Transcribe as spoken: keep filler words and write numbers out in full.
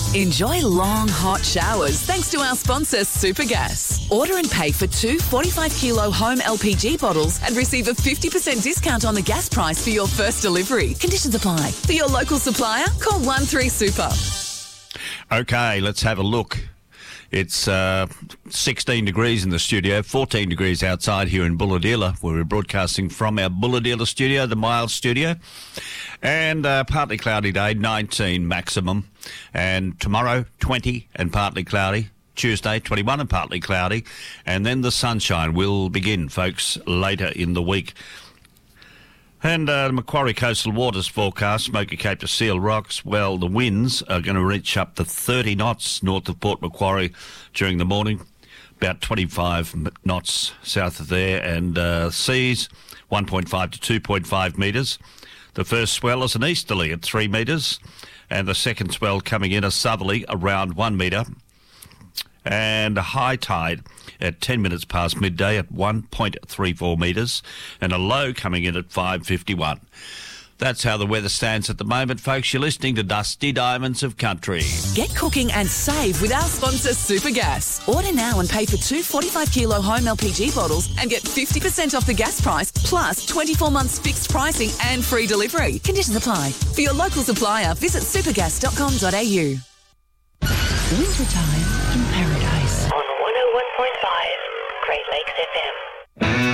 Enjoy long, hot showers thanks to our sponsor, Supergas. Order and pay for two forty-five kilo home L P G bottles and receive a fifty percent discount on the gas price for your first delivery. Conditions apply. For your local supplier, call one three super. Okay, let's have a look. It's uh, sixteen degrees in the studio, fourteen degrees outside here in Bulahdelah, where we're broadcasting from our Bulahdelah studio, the Miles studio. And uh, partly cloudy day, nineteen maximum. And tomorrow, twenty and partly cloudy. Tuesday, twenty-one and partly cloudy. And then the sunshine will begin, folks, later in the week. And uh, the Macquarie Coastal Waters forecast, Smoky Cape to Seal Rocks, well, the winds are going to reach up to thirty knots north of Port Macquarie during the morning, about twenty-five knots south of there, and uh, seas one point five to two point five metres. The first swell is an easterly at three metres, and the second swell coming in a southerly around one metre, and a high tide at ten minutes past midday at one point three four metres, and a low coming in at five fifty-one. That's how the weather stands at the moment, folks. You're listening to Dusty Diamonds of Country. Get cooking and save with our sponsor, Supergas. Order now and pay for two forty-five kilo home L P G bottles and get fifty percent off the gas price, plus twenty-four months fixed pricing and free delivery. Conditions apply. For your local supplier, visit supergas dot com dot a u. Wintertime in paradise. On one oh one point five, Great Lakes F M.